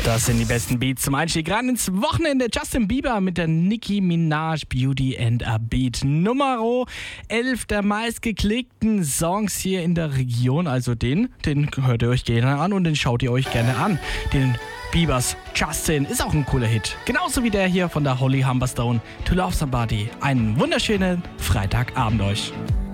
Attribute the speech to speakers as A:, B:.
A: Das sind die besten Beats zum Einstieg rein ins Wochenende. Justin Bieber mit der Nicki Minaj Beauty and a Beat. Nummer 11 der meistgeklickten Songs hier in der Region. Also den hört ihr euch gerne an und den schaut ihr euch gerne an. Den Biebers Justin ist auch ein cooler Hit. Genauso wie der hier von der Holly Humberstone, To Love Somebody. Einen wunderschönen Freitagabend euch.